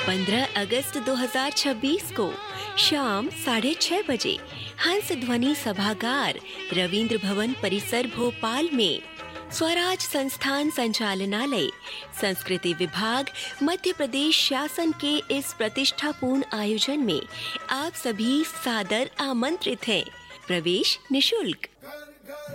15 अगस्त 2026 को शाम 6:30 बजे हंस ध्वनि सभागार, रविंद्र भवन परिसर, भोपाल में स्वराज संस्थान संचालनालय, संस्कृति विभाग, मध्य प्रदेश शासन के इस प्रतिष्ठापूर्ण आयोजन में आप सभी सादर आमंत्रित हैं। प्रवेश निशुल्क।